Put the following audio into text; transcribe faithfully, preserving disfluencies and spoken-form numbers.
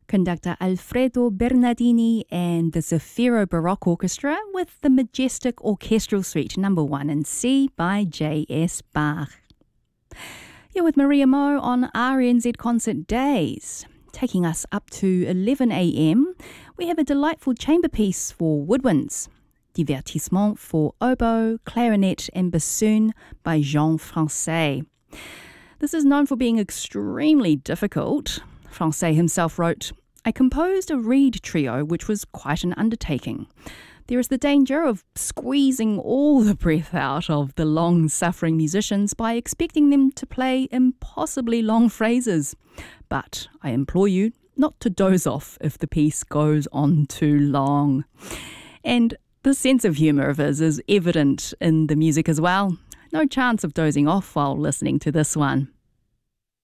conductor Alfredo Bernardini and the Zafiro Baroque Orchestra with the majestic orchestral suite number one in C by J S Bach. You're with Maria Mo on R N Z Concert Days. Taking us up to eleven a m, we have a delightful chamber piece for woodwinds. Divertissement for oboe, clarinet and bassoon by Jean Francais. This is known for being extremely difficult. Francais himself wrote, "I composed a reed trio which was quite an undertaking. There is the danger of squeezing all the breath out of the long-suffering musicians by expecting them to play impossibly long phrases. But I implore you not to doze off if the piece goes on too long." And the sense of humour of his is evident in the music as well. No chance of dozing off while listening to this one.